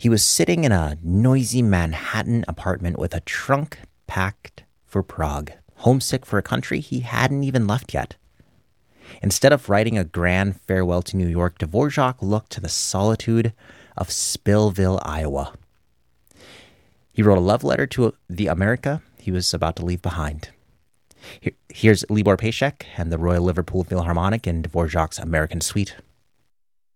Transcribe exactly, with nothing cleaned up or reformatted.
He was sitting in a noisy Manhattan apartment with a trunk packed for Prague, homesick for a country he hadn't even left yet. Instead of writing a grand farewell to New York, Dvorak looked to the solitude of Spillville, Iowa. He wrote a love letter to the America he was about to leave behind. Here, here's Libor Pejcek and the Royal Liverpool Philharmonic in Dvorak's American Suite.